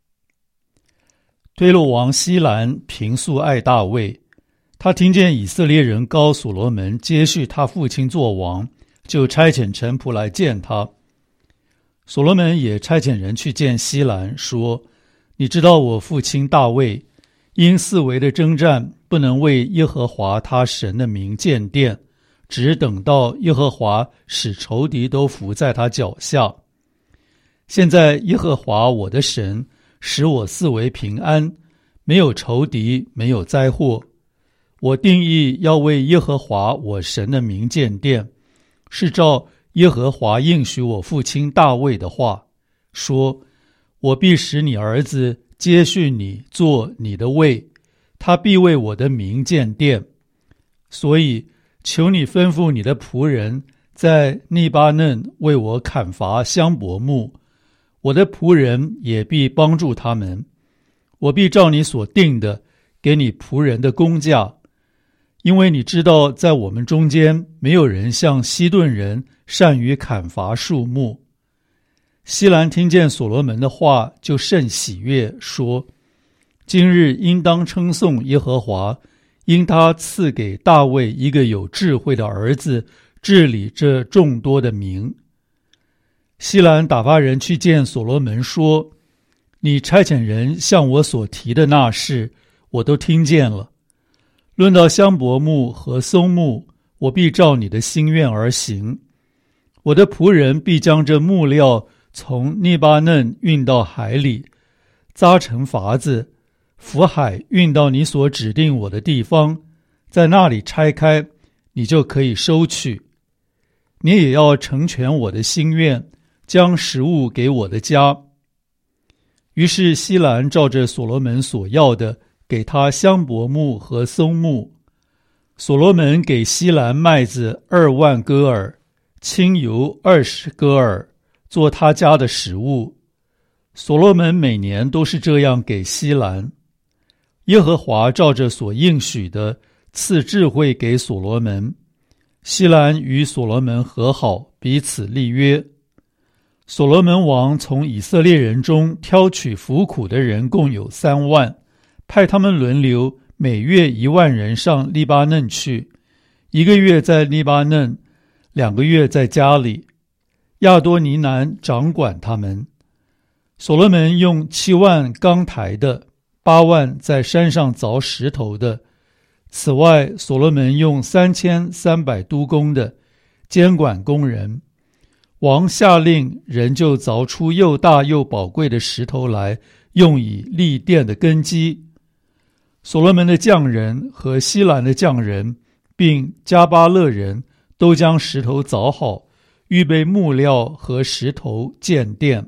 推罗王希兰平素爱大卫，他听见以色列人膏所罗门接续他父亲作王，就差遣臣仆来见他。所罗门也差遣人去见希兰，说：你知道我父亲大卫因四围的征战，不能为耶和华他神的名建殿，只等到耶和华使仇敌都伏在他脚下。现在耶和华我的神使我四围平安，没有仇敌，没有灾祸。我定义要为耶和华我神的名建殿，是照耶和华应许我父亲大卫的话，说：我必使你儿子接续你做你的位，他必为我的名建殿。所以求你吩咐你的仆人在利巴嫩为我砍伐香柏木，我的仆人也必帮助他们。我必照你所定的给你仆人的工价，因为你知道在我们中间没有人像西顿人善于砍伐树木。希兰听见所罗门的话，就甚喜悦，说：今日应当称颂耶和华，因他赐给大卫一个有智慧的儿子，治理这众多的民。希兰打发人去见所罗门，说：你差遣人向我所提的那事，我都听见了。论到香柏木和松木，我必照你的心愿而行。我的仆人必将这木料从利巴嫩运到海里，扎成筏子，浮海运到你所指定我的地方，在那里拆开，你就可以收取。你也要成全我的心愿，将食物给我的家。于是希兰照着所罗门所要的，给他香柏木和松木。所罗门给希兰麦子二万戈尔，清油二十戈尔，做他家的食物。所罗门每年都是这样给希兰。耶和华照着所应许的，赐智慧给所罗门。希兰与所罗门和好，彼此立约。所罗门王从以色列人中挑取服苦的人共有三万，派他们轮流，每月一万人上利巴嫩去，一个月在利巴嫩，两个月在家里。亚多尼南掌管他们。所罗门用七万钢台的，八万在山上凿石头的。此外，所罗门用三千三百督工的，监管工人。王下令，人就凿出又大又宝贵的石头来，用以立殿的根基。所罗门的匠人和希兰的匠人，并加巴勒人，都将石头凿好，预备木料和石头建殿。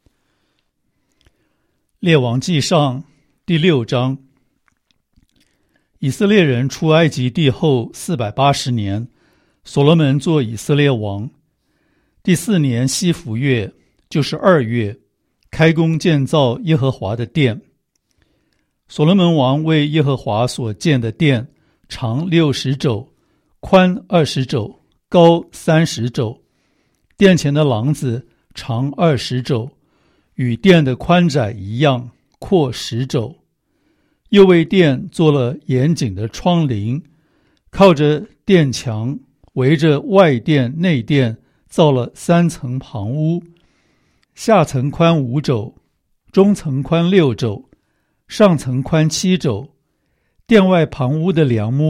列王纪上第六章。以色列人出埃及地后四百八十年，所罗门做以色列王。第四年西弗月，就是二月，开工建造耶和华的殿。所罗门王为耶和华所建的殿，长六十肘，宽二十肘，高三十肘。殿前的廊子长二十肘，与殿的宽窄一样，阔十肘。又为殿做了严谨的窗棂，靠着殿墙，围着外殿内殿造了三层旁屋，下层宽五肘，中层宽六肘，上层宽七肘。殿外旁屋的梁木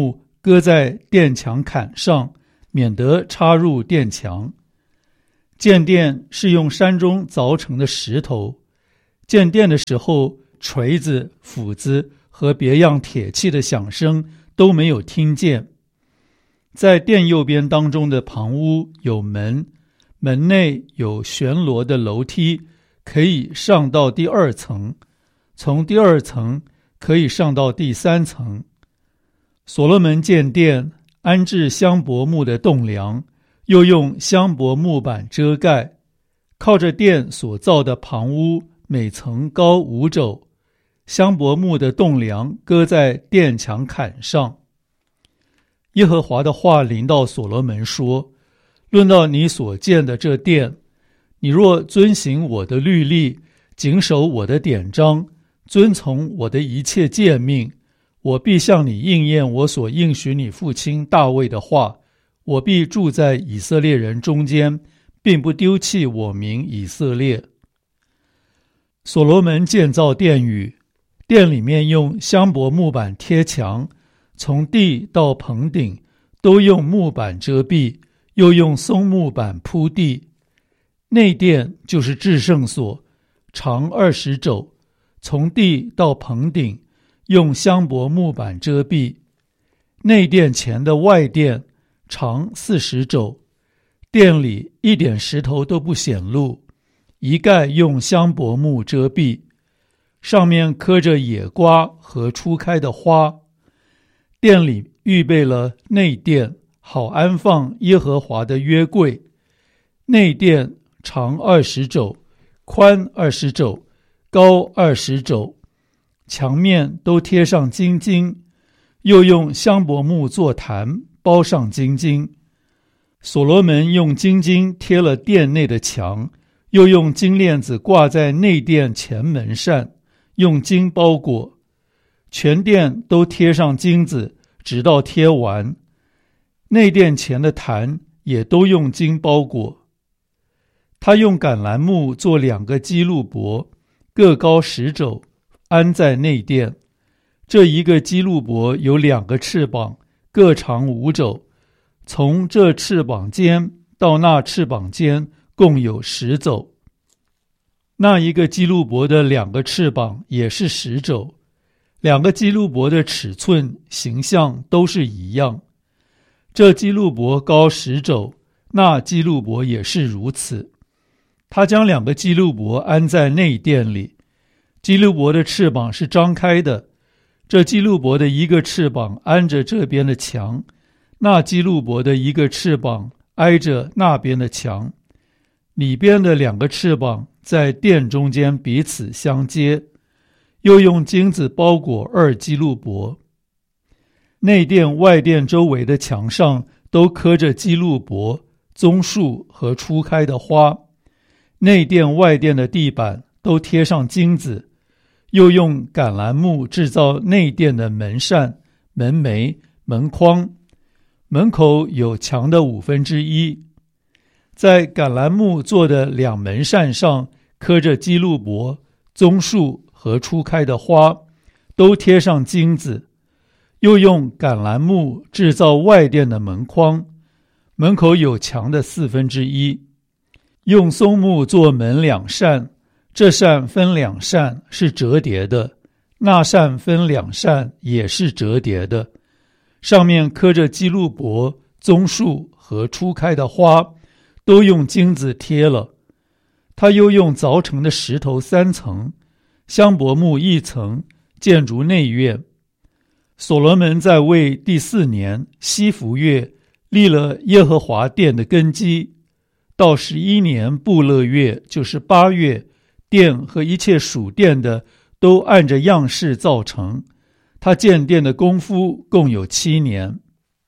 搁在殿墙坎上，免得插入殿墙。建殿是用山中凿成的石头，建殿的时候，锤子、斧子和别样铁器的响声都没有听见。在殿右边当中的旁屋有门，门内有旋螺的楼梯，可以上到第二层，从第二层可以上到第三层。所罗门建殿，安置香柏木的栋梁，又用香柏木板遮盖。靠着殿所造的旁屋，每层高五肘，香柏木的栋梁搁在殿墙坎上。耶和华的话临到所罗门说：论到你所建的这殿，你若遵行我的律例，谨守我的典章，遵从我的一切诫命，我必向你应验我所应许你父亲大卫的话，我必住在以色列人中间，并不丢弃我名以色列。所罗门建造殿宇，殿里面用香柏木板贴墙，从地到棚顶都用木板遮蔽，又用松木板铺地。内殿就是至圣所，长二十肘，从地到棚顶用香柏木板遮蔽。内殿前的外殿长四十肘，殿里一点石头都不显露，一概用香柏木遮蔽，上面刻着野瓜和初开的花。殿里预备了内殿，好安放耶和华的约柜。内殿长二十肘，宽二十肘，高二十肘，墙面都贴上金金，又用香柏木做坛，包上金金。所罗门用金金贴了殿内的墙，又用金链子挂在内殿前门扇，用金包裹。全殿都贴上金子，直到贴完。内殿前的坛也都用金包裹。他用橄榄木做两个基路伯，各高十肘，安在内殿。这一个基路伯有两个翅膀，各长五肘，从这翅膀尖到那翅膀尖共有十肘。那一个基路伯的两个翅膀也是十肘，两个基路伯的尺寸形象都是一样。这基路伯高十肘，那基路伯也是如此。他将两个基路伯安在内殿里，基路伯的翅膀是张开的，这基路伯的一个翅膀安着这边的墙，那基路伯的一个翅膀挨着那边的墙，里边的两个翅膀在殿中间彼此相接，又用金子包裹二基路伯。内殿外殿周围的墙上都刻着基路伯、棕树和初开的花。内殿外殿的地板都贴上金子，又用橄榄木制造内殿的门扇、门楣、门框，门口有墙的五分之一。在橄榄木做的两门扇上刻着基路伯、棕树和初开的花，都贴上金子，又用橄榄木制造外殿的门框，门口有墙的四分之一。用松木做门两扇，这扇分两扇是折叠的，那扇分两扇也是折叠的，上面刻着基路伯、棕树和初开的花，都用金子贴了。他又用凿成的石头三层，香柏木一层，建筑内院。所罗门在位第四年西弗月立了耶和华殿的根基，到十一年布勒月，就是八月，殿和一切属殿的都按着样式造成。他建殿的功夫共有七年。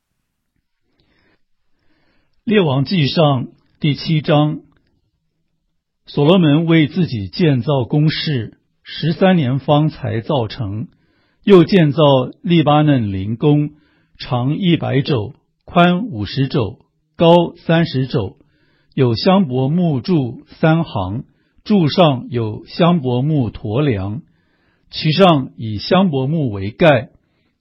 列王纪上第七章，所罗门为自己建造宫室，十三年方才造成。又建造利巴嫩灵宫，长一百肘，宽五十肘，高三十肘，有香柏木柱三行，柱上有香柏木驼梁，其上以香柏木为盖，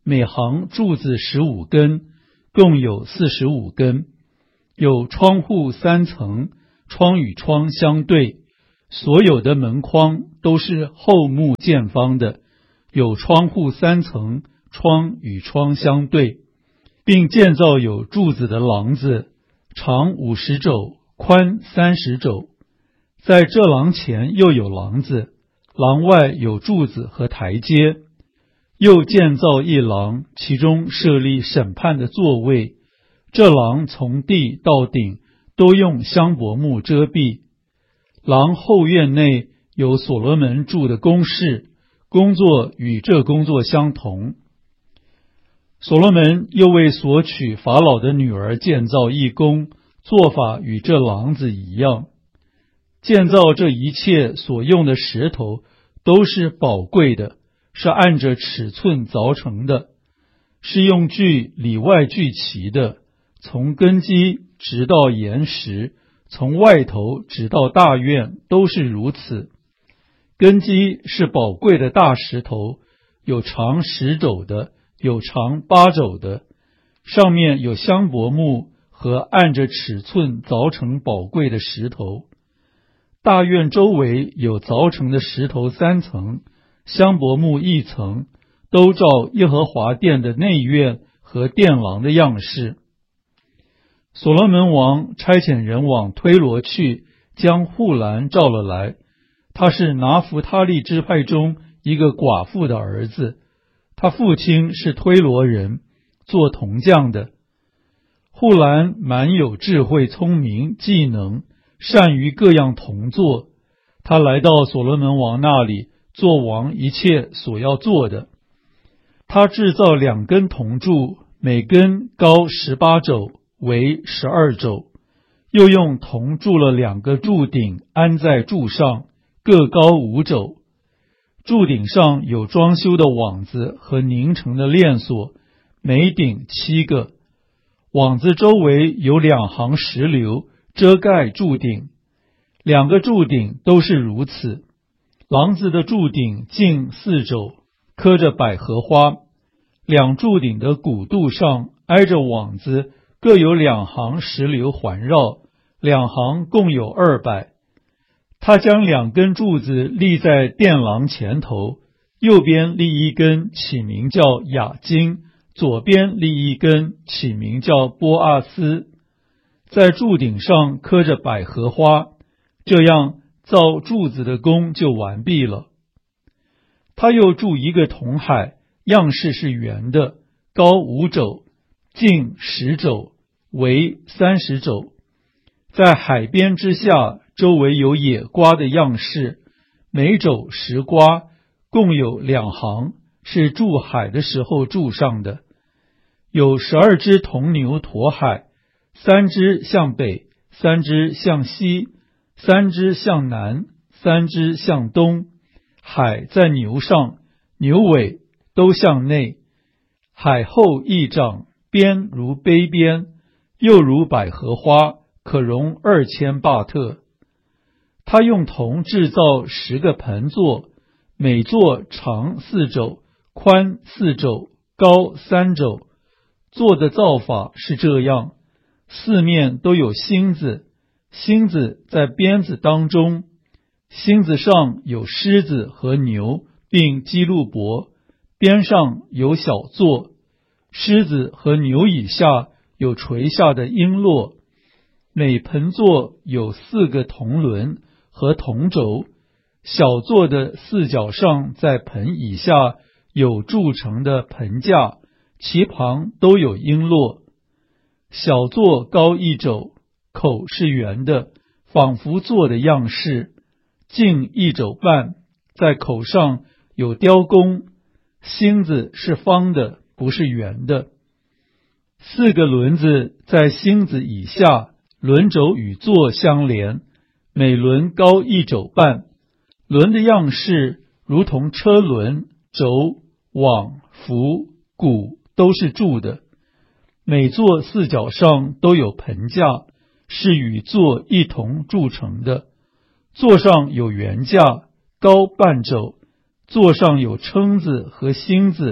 每行柱子十五根，共有四十五根。有窗户三层，窗与窗相对，所有的门框都是厚木见方的，有窗户三层，窗与窗相对，并建造有柱子的廊子，长五十肘，宽三十肘。在这廊前又有廊子，廊外有柱子和台阶。又建造一廊，其中设立审判的座位。这廊从地到顶都用香柏木遮蔽。廊后院内有所罗门住的宫室，工作与这工作相同。所罗门又为所娶法老的女儿建造一宫，做法与这廊子一样。建造这一切所用的石头都是宝贵的，是按着尺寸凿成的，是用锯里外锯齐的，从根基直到岩石，从外头直到大院都是如此。根基是宝贵的大石头，有长十肘的，有长八肘的，上面有香柏木和按着尺寸凿成宝贵的石头。大院周围有凿成的石头三层，香柏木一层，都照耶和华殿的内院和殿廊的样式。所罗门王差遣人往推罗去，将户兰召了来。他是拿弗他利支派中一个寡妇的儿子，他父亲是推罗人，做铜匠的。户兰满有智慧、聪明、技能，善于各样铜作。他来到所罗门王那里，做王一切所要做的。他制造两根铜柱，每根高十八肘，为十二肘，又用铜铸了两个柱顶，安在柱上，各高五肘。柱顶上有装修的网子和拧成的链锁，每顶七个。网子周围有两行石榴遮盖柱顶，两个柱顶都是如此。廊子的柱顶径四肘，刻着百合花，两柱顶的骨肚上挨着网子，各有两行石榴环绕，两行共有二百。他将两根柱子立在殿廊前头，右边立一根，起名叫雅金，左边立一根，起名叫波阿斯。在柱顶上刻着百合花，这样造柱子的工就完毕了。他又铸一个铜海，样式是圆的，高五肘，径十肘，为三十肘。在海边之下，周围有野瓜的样式，每肘十瓜，共有两行，是筑海的时候筑上的。有十二只铜牛驮海，三只向北，三只向西，三只向南，三只向东。海在牛上，牛尾都向内。海后一掌，边如杯边，又如百合花，可容二千巴特。他用铜制造十个盆座，每座长四肘，宽四肘，高三肘。座的造法是这样：四面都有星子，星子在鞭子当中，星子上有狮子和牛，并基路伯，边上有小座，狮子和牛以下有垂下的璎珞。每盆座有四个铜轮和铜轴，小座的四角上在盆以下有铸成的盆架，其旁都有璎珞。小座高一肘，口是圆的，仿佛座的样式，径一肘半，在口上有雕工，星子是方的，不是圆的。四个轮子在星子以下，轮轴与座相连，每轮高一肘半。轮的样式如同车轮，轴、网、扶、鼓都是铸的。每座四角上都有盆架，是与座一同铸成的。座上有圆架，高半肘，座上有撑子和星子，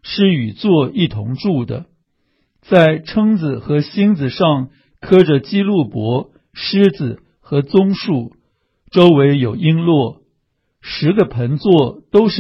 是与座一同筑的，在蛏子和星子上刻着基路伯、狮子和棕树，周围有璎珞，十个盆座都是